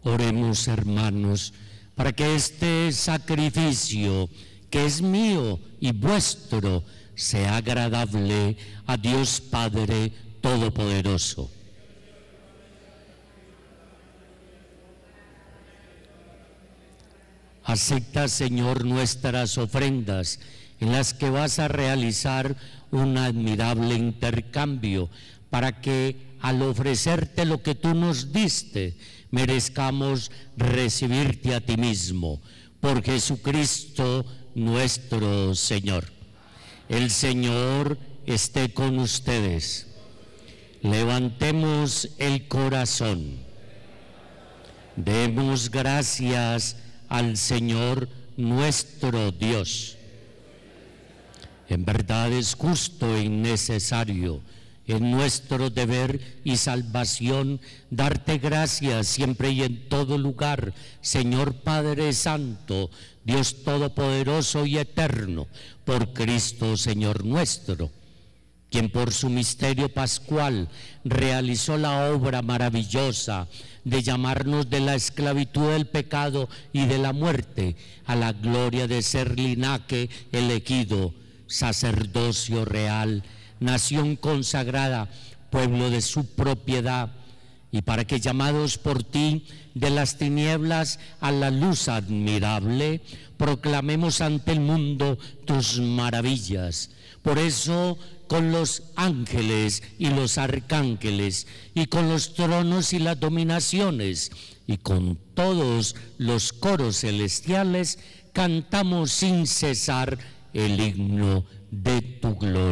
Oremos, hermanos, para que este sacrificio que es mío y vuestro sea agradable a Dios Padre Todopoderoso. Acepta, Señor, nuestras ofrendas, en las que vas a realizar un admirable intercambio, para que al ofrecerte lo que tú nos diste, merezcamos recibirte a ti mismo. Por Jesucristo nuestro Señor. El Señor esté con ustedes. Levantemos el corazón. Demos gracias al Señor nuestro Dios. En verdad es justo y necesario, en nuestro deber y salvación, darte gracias siempre y en todo lugar, Señor Padre Santo, Dios Todopoderoso y Eterno, por Cristo Señor nuestro, quien por su misterio pascual realizó la obra maravillosa de llamarnos de la esclavitud del pecado y de la muerte a la gloria de ser linaje elegido, sacerdocio real, nación consagrada, pueblo de su propiedad, y para que llamados por ti de las tinieblas a la luz admirable, proclamemos ante el mundo tus maravillas. Por eso, con los ángeles y los arcángeles, y con los tronos y las dominaciones, y con todos los coros celestiales, cantamos sin cesar el himno de tu gloria.